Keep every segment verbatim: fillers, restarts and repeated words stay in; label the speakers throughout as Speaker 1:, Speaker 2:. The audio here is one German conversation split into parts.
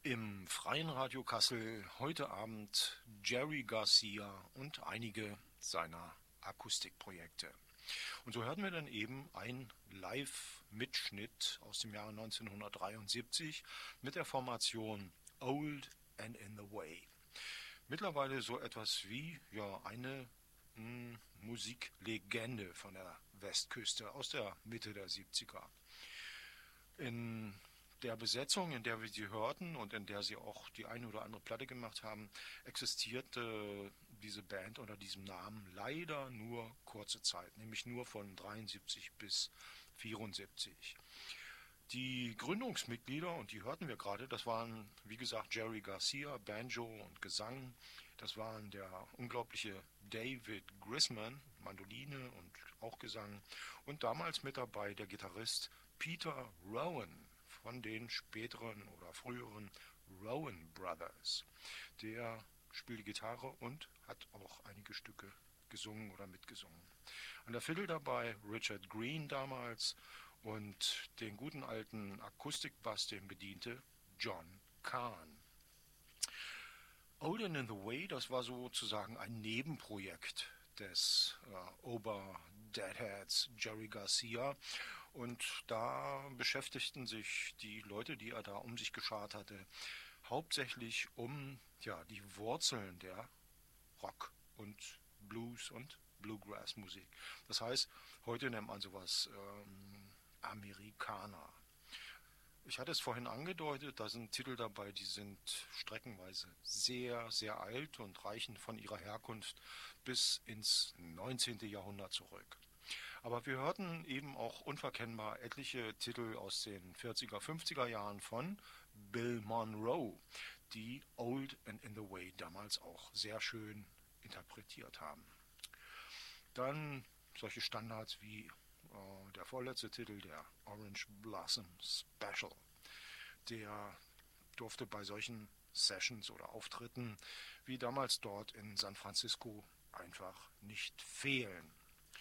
Speaker 1: Im Freien Radio Kassel heute Abend Jerry Garcia und einige seiner Akustikprojekte. Und so hörten wir dann eben einen Live-Mitschnitt aus dem Jahre neunzehnhundertdreiundsiebzig mit der Formation Old and in the Way. Mittlerweile so etwas wie ja, eine mh, Musiklegende von der Westküste aus der Mitte der siebziger. In der Besetzung, in der wir sie hörten und in der sie auch die eine oder andere Platte gemacht haben, existierte diese Band unter diesem Namen leider nur kurze Zeit, nämlich nur von dreiundsiebzig bis vierundsiebzig. Die Gründungsmitglieder, und die hörten wir gerade, das waren, wie gesagt, Jerry Garcia, Banjo und Gesang. Das waren der unglaubliche David Grisman, Mandoline und auch Gesang. Und damals mit dabei der Gitarrist Peter Rowan von den späteren oder früheren Rowan Brothers. Der spielt Gitarre und hat auch einige Stücke gesungen oder mitgesungen. An der Fiddle dabei Richard Green damals und den guten alten Akustikbass, den bediente John Kahn. Old and in the Way, das war sozusagen ein Nebenprojekt des äh, Ober-Deadheads Jerry Garcia. Und da beschäftigten sich die Leute, die er da um sich geschart hatte, hauptsächlich um ja, die Wurzeln der Rock- und Blues- und Bluegrass-Musik. Das heißt, heute nennt man sowas ähm, Amerikaner. Ich hatte es vorhin angedeutet, da sind Titel dabei, die sind streckenweise sehr, sehr alt und reichen von ihrer Herkunft bis ins neunzehnten Jahrhundert zurück. Aber wir hörten eben auch unverkennbar etliche Titel aus den vierziger, fünfziger Jahren von Bill Monroe, die Old and in the Way damals auch sehr schön interpretiert haben. Dann solche Standards wie äh, der vorletzte Titel, der Orange Blossom Special. Der durfte bei solchen Sessions oder Auftritten wie damals dort in San Francisco einfach nicht fehlen.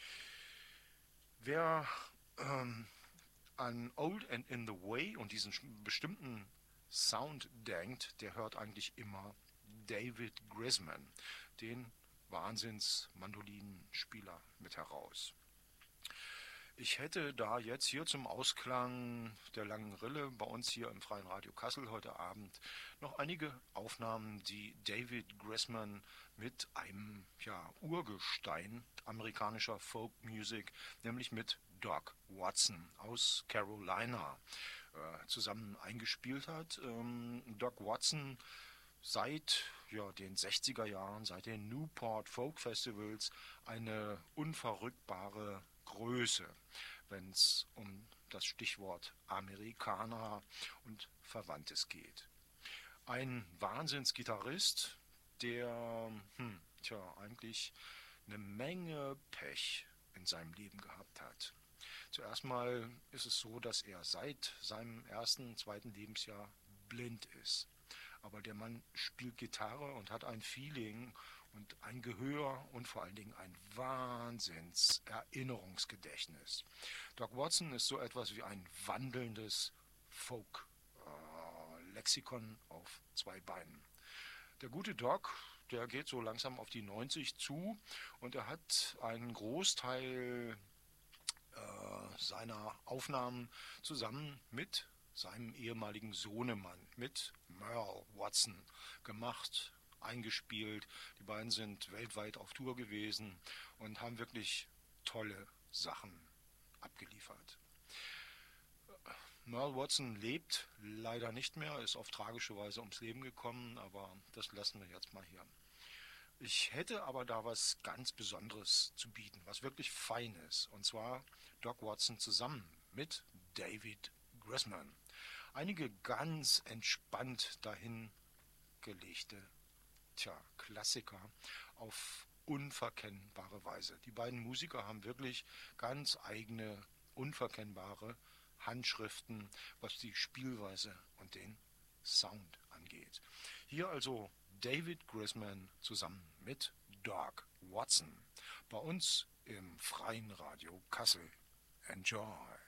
Speaker 1: Wer ähm, an Old and in the Way und diesen bestimmten Sound denkt, der hört eigentlich immer David Grisman, den Wahnsinns-Mandolinenspieler, mit heraus. Ich hätte da jetzt hier zum Ausklang der langen Rille bei uns hier im Freien Radio Kassel heute Abend noch einige Aufnahmen, die David Grisman mit einem ja, Urgestein amerikanischer Folk-Music, nämlich mit Doc Watson aus Carolina, äh, zusammen eingespielt hat. Ähm, Doc Watson seit ja, den sechziger Jahren, seit den Newport Folk Festivals eine unverrückbare Größe, wenn es um das Stichwort Amerikaner und Verwandtes geht. Ein Wahnsinnsgitarrist, der hm, tja, eigentlich eine Menge Pech in seinem Leben gehabt hat. Zuerst mal ist es so, dass er seit seinem ersten, zweiten Lebensjahr blind ist. Aber der Mann spielt Gitarre und hat ein Feeling und ein Gehör und vor allen Dingen ein Wahnsinns-Erinnerungsgedächtnis. Doc Watson ist so etwas wie ein wandelndes Folk-Lexikon auf zwei Beinen. Der gute Doc, der geht so langsam auf die neunzig zu und er hat einen Großteil äh, seiner Aufnahmen zusammen mit seinem ehemaligen Sohnemann, mit Merle Watson, gemacht, eingespielt. Die beiden sind weltweit auf Tour gewesen und haben wirklich tolle Sachen abgeliefert. Merle Watson lebt leider nicht mehr, ist auf tragische Weise ums Leben gekommen, aber das lassen wir jetzt mal hier. Ich hätte aber da was ganz Besonderes zu bieten, was wirklich fein ist, und zwar Doc Watson zusammen mit David Grisman. Einige ganz entspannt dahingelegte tja, Klassiker auf unverkennbare Weise. Die beiden Musiker haben wirklich ganz eigene, unverkennbare Handschriften, was die Spielweise und den Sound angeht. Hier also David Grisman zusammen mit Doc Watson bei uns im Freien Radio Kassel. Enjoy!